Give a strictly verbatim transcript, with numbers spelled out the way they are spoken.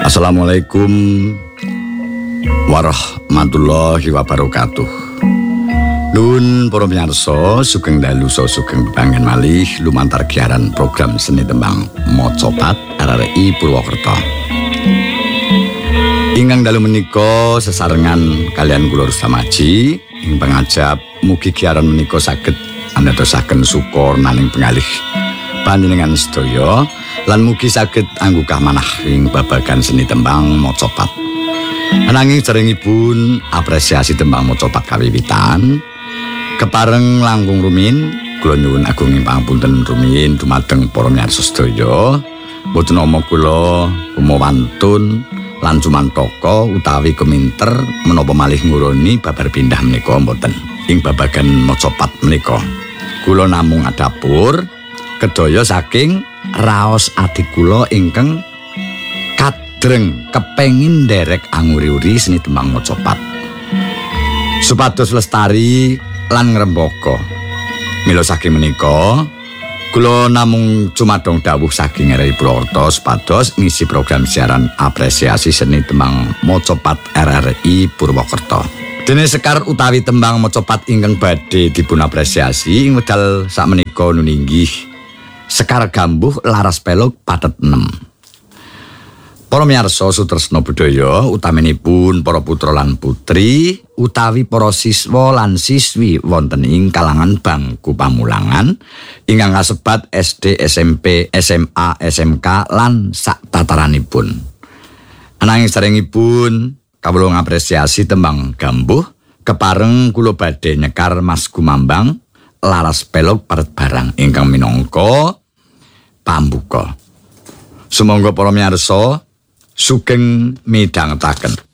Assalamualaikum warahmatullahi wabarakatuh. Nuwun para pamirsa, sugeng dalu saha sugeng bebangen malih lumantar giaran program seni tembang Mocopat R R I Purwokerto. Ingkang dalu menika sesarengan kalian kula Rustamaji ing pangajap mugi giaran menika saged andadosaken syukur naning pengalih panjenengan sedaya lan mugi saged anggukah manah ing babagan seni tembang Mocopat. Ananging derengipun apresiasi tembang Mocopat kawiwitan kepareng langkung rumin kula nyuwun agung ing pangapunten rumin dumateng para miyarsa sedaya. Mboten nama kula kumawantun lan cumantaka utawi keminter menapa malih nguruni babar pindah menika mboten. Ing babagan Mocopat menika kula namung adapur kedaya saking raos ati kula ingkang kadreng kepengin nderek anguri-uri seni tembang Mocopat supados lestari lan ngrembaka. Mila saking menika kula namung cumadong dawuh saking R R I Purwokerto supados ngisi program siaran apresiasi seni tembang Mocopat R R I Purwokerto. Dene sekar utawi tembang Mocopat ingkang badhe dipun apresiasi ing wedal sakmenika nuninggih Sekar Gambuh Laras Pelog Pathet enem. Para miyarsa sutresna budaya utaminipun para putra lan putri utawi para siswa lan siswi wonten ing kalangan bangku pamulangan ingkang kasebat S D, S M P, S M A, S M K lan sak tataranipun. Ananging sarengipun kawula ngapresiasi tembang Gambuh kepareng kula badhe nyekar Mas Gumambang Laras Pelog Pathet Barang ingkang minangka pambuka. Sumangga para miyarsa sugeng midhangetaken.